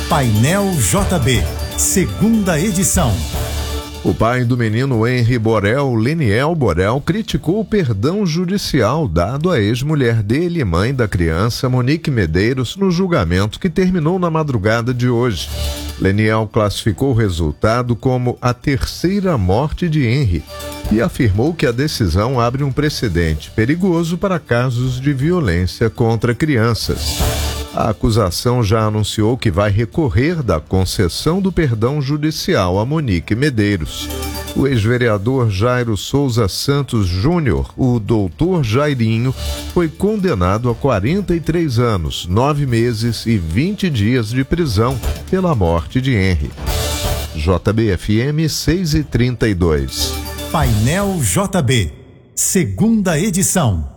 Painel JB, segunda edição. O pai do menino Henry Borel, Leniel Borel, criticou o perdão judicial dado à ex-mulher dele e mãe da criança, Monique Medeiros, no julgamento que terminou na madrugada de hoje. Leniel classificou o resultado como a terceira morte de Henry e afirmou que a decisão abre um precedente perigoso para casos de violência contra crianças. A acusação já anunciou que vai recorrer da concessão do perdão judicial a Monique Medeiros. O ex-vereador Jairo Souza Santos Júnior, o doutor Jairinho, foi condenado a 43 anos, 9 meses e 20 dias de prisão pela morte de Henry. JBFM 6h32. Painel JB, segunda edição.